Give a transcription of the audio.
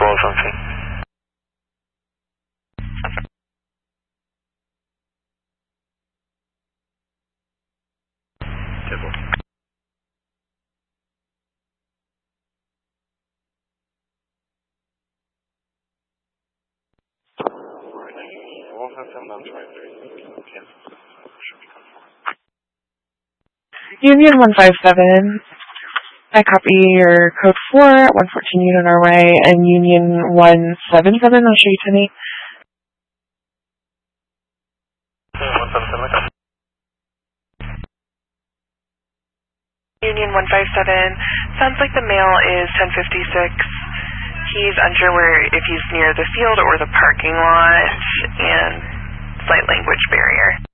call something. Union 157. I copy your code 4 at 114 unit our way, and Union 177, I'll show you to me. 177. Union 157, sounds like the male is 1056. He's unsure if he's near the field or the parking lot, and slight language barrier.